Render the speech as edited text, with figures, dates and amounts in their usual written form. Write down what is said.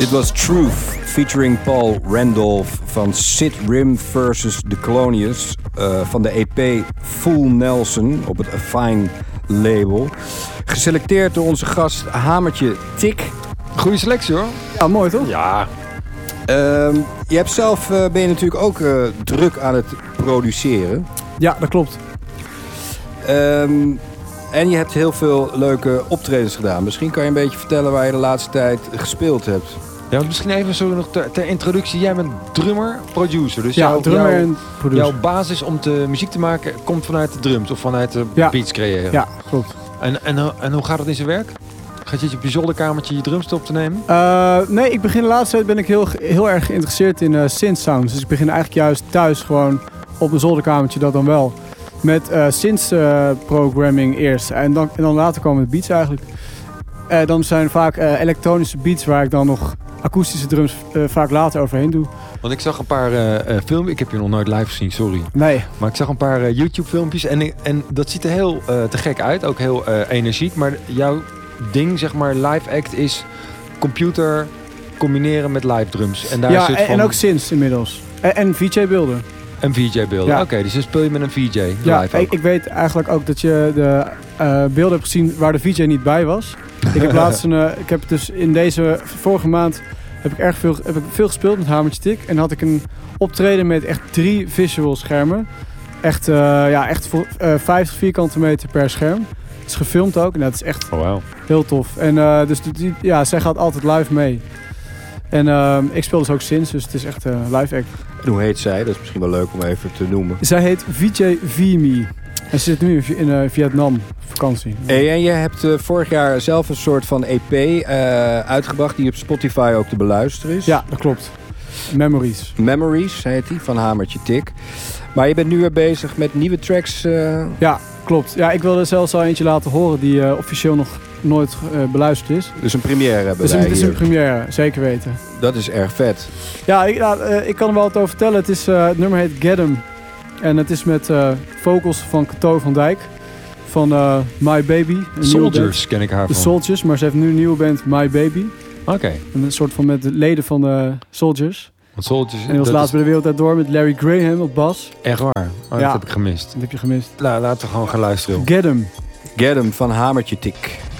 Dit was Truth, featuring Paul Randolph van Sid Rim vs. The Colonials van de EP Full Nelson op het Affine label. Geselecteerd door onze gast Hamertje Tik. Goeie selectie hoor. Ja, mooi toch? Ja. Je hebt zelf, ben je natuurlijk ook druk aan het produceren. Ja, dat klopt. En je hebt heel veel leuke optredens gedaan. Misschien kan je een beetje vertellen waar je de laatste tijd gespeeld hebt. Ja, misschien even zo nog ter introductie. Jij bent drummer, producer. Dus ja, drummer en producer. Jouw basis om muziek te maken komt vanuit de drums of vanuit de beats creëren. Ja, klopt. En hoe gaat het in zijn werk? Gaat je op je zolderkamertje je drums op te nemen? Nee, ik begin de laatste tijd ben ik heel erg geïnteresseerd in synth sounds. Dus ik begin eigenlijk juist thuis gewoon op mijn zolderkamertje dat dan wel. Met synth programming eerst. En dan later komen de beats eigenlijk. Dan zijn vaak elektronische beats waar ik dan nog akoestische drums vaak later overheen doe. Want ik zag een paar filmpjes. Ik heb je nog nooit live gezien, sorry. Nee. Maar ik zag een paar YouTube filmpjes. En dat ziet er heel te gek uit. Ook heel energiek. Maar jouw ding, zeg maar, live act is computer combineren met live drums. En daar zit en ook synths inmiddels. En VJ-beelden. En VJ-beelden. Ja. Oké, dus dan speel je met een VJ ja, live ook. Ik weet eigenlijk ook dat je de beelden hebt gezien waar de VJ niet bij was. Ik heb dus in deze vorige maand heb ik veel gespeeld met Hamertje Tik. En had ik een optreden met echt 3 visual schermen. Echt 50 vierkante meter per scherm. Het is gefilmd ook en dat is echt heel tof. En zij gaat altijd live mee. En ik speel dus ook sinds, dus het is echt live act. En hoe heet zij? Dat is misschien wel leuk om even te noemen. Zij heet VJ Vimi. En ze zit nu in Vietnam op vakantie. En je hebt vorig jaar zelf een soort van EP uitgebracht die op Spotify ook te beluisteren is. Ja, dat klopt. Memories heet die, van Hamertje Tik. Maar je bent nu weer bezig met nieuwe tracks. Ja, klopt. Ja, ik wilde er zelfs al eentje laten horen die officieel nog nooit beluisterd is. Dus een première hebben wij Het is hier. een première, zeker weten. Dat is erg vet. Ja, ik kan er wel wat over vertellen. Het nummer heet Get 'Em. En het is met vocals van Cato van Dijk. Van My Baby. Soldiers ken ik haar de van. Soldiers, maar ze heeft nu een nieuwe band, My Baby. Oké. Een soort van met de leden van de Soldiers. Want Soldiers... En die was laatst bij de Wereld Door met Larry Graham op bas. Echt waar? Dat heb ik gemist. Dat heb je gemist. Laten we gewoon gaan luisteren. Get 'Em. Get 'Em van Hamertje Tik.